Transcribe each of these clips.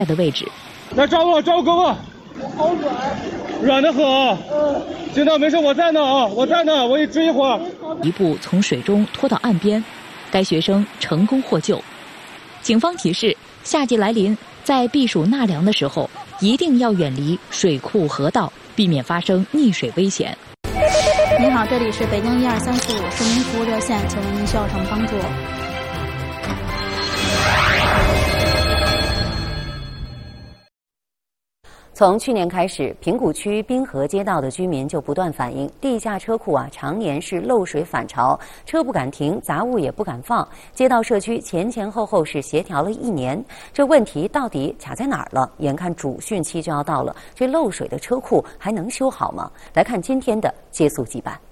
的位置。 来找我哥哥， 好软得很。行的，没事，我在呢啊，我在呢，我一追一会儿。 一步从水中拖到岸边，该学生成功获救。警方提示：夏季来临，在避暑纳凉的时候，一定要远离水库、河道，避免发生溺水危险。 您好，这里是北京12345市民服务热线，请问您需要什么帮助？ 从去年开始，平谷区滨河街道的居民就不断反映，地下车库常年是漏水反潮，车不敢停，杂物也不敢放。街道社区前后是协调了1年，这问题到底卡在哪儿了？眼看主汛期就要到了，这漏水的车库还能修好吗？来看今天的接速记办。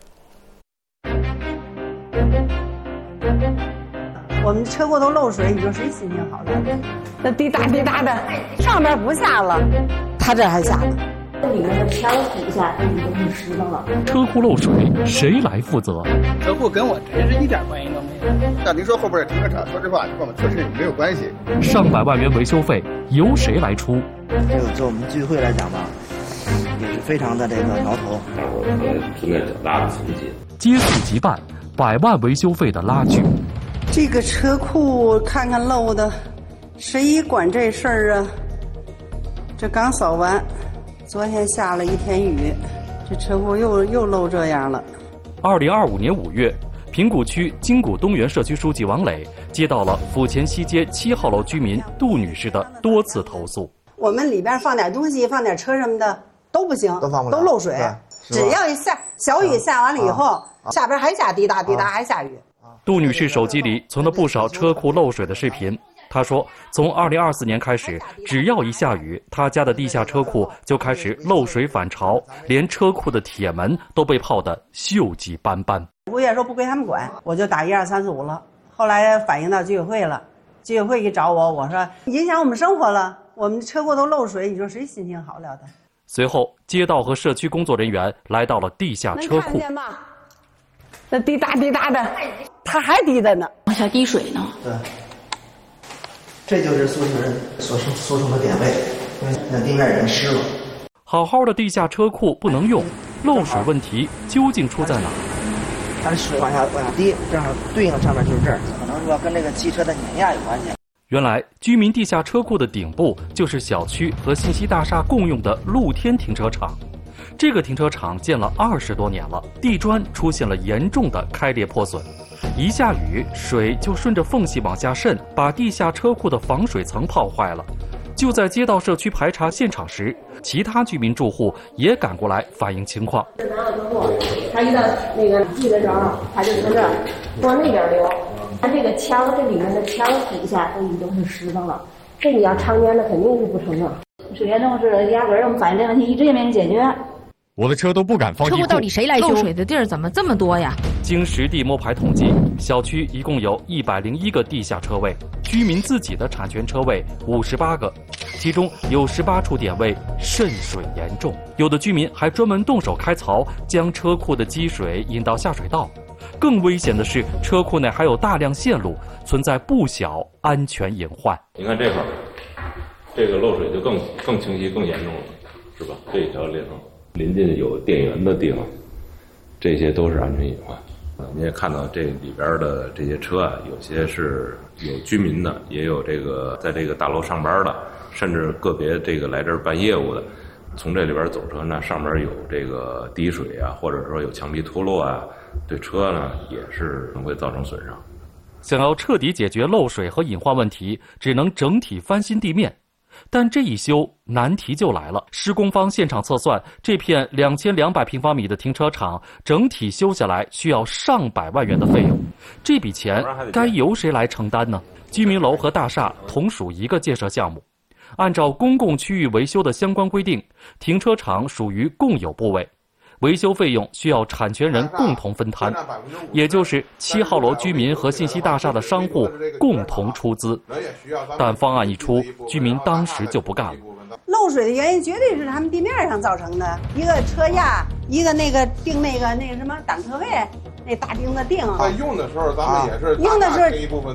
我们车库都漏水，你说谁心情好了？ 那滴答滴答的， 上边不下了，他这还下呢。 这里面的墙底下已经是湿的了。 车库漏水，谁来负责？ 车库跟我真是一点关系都没有。 那您说后边的停车场，说实话，跟我们车市没有关系。 上百万元维修费由谁来出？ 这个对我们居委会来讲吧，也是非常的这个挠头。 大伙儿可能存在较大的分歧。 接速即办，100万维修费的拉锯。 这个车库看看漏的，谁管这事儿啊？这刚扫完，昨天下了1天雨，这车库又漏这样了。 2025年5月，平谷区金谷东园社区书记王磊接到了府前西街7号楼居民杜女士的多次投诉。 我们里边放点东西，放点车什么的都不行， 都放不了， 都漏水。只要一下小雨下完了以后，下边还下滴答滴答，还下雨。 杜女士手机里存了不少车库漏水的视频。她说，从2024年开始，只要一下雨，她家的地下车库就开始漏水反潮，连车库的铁门都被泡得锈迹斑斑。 物业说不归他们管，我就打12345了。后来反映到居委会了，居委会一找我，我说影响我们生活了，我们车库都漏水，你说谁心情好了的？ 随后，街道和社区工作人员来到了地下车库。 能看见吗？ 那滴答滴答的，它还滴着呢， 往下滴水呢。 对，这就是诉求人所说的点位，因为那地面已经湿了。 好好的地下车库不能用，漏水问题究竟出在哪儿？ 它的水往下滴，正好对应上面就是这儿，可能说跟这个汽车的碾压有关系。 原来，居民地下车库的顶部就是小区和信息大厦共用的露天停车场。这个停车场建了20多年了，地砖出现了严重的开裂破损，一下雨，水就顺着缝隙往下渗，把地下车库的防水层泡坏了。就在街道社区排查现场时，其他居民住户也赶过来反映情况。 拿到之后，他一到那个地的时候，他就从这儿往那边流。他这个墙，这里面的墙底下都已经是湿的了，这你要常年的肯定是不成的。 水源洞是压根儿我们反映这问题一直也没人解决。 我的车都不敢放地库。 车库到底谁来修？漏水的地儿怎么这么多呀？ 经实地摸排统计，小区一共有101个地下车位，居民自己的产权车位58个，其中有18处点位渗水严重，有的居民还专门动手开槽，将车库的积水引到下水道。更危险的是，车库内还有大量线路，存在不小安全隐患。 你看这块儿，这个漏水就更清晰、更严重了，是吧？这一条裂缝。临近有电源的地方，这些都是安全隐患。你也看到这里边的这些车有些是有居民的，也有这个在这个大楼上班的，甚至个别这个来这儿办业务的，从这里边走车呢，上面有这个滴水或者说有墙壁脱落对车呢也是会造成损伤。 想要彻底解决漏水和隐患问题，只能整体翻新地面。但这一修，难题就来了。施工方现场测算，这片2200平方米的停车场整体修下来需要上百万元的费用，这笔钱该由谁来承担呢？居民楼和大厦同属一个建设项目，按照公共区域维修的相关规定，停车场属于共有部位，维修费用需要产权人共同分摊，也就是7号楼居民和信息大厦的商户共同出资。但方案一出，居民当时就不干了。 漏水的原因绝对是他们地面上造成的，一个车压，一个那个钉那个什么挡车位，那大钉子钉。 在用的时候，咱们也是用的是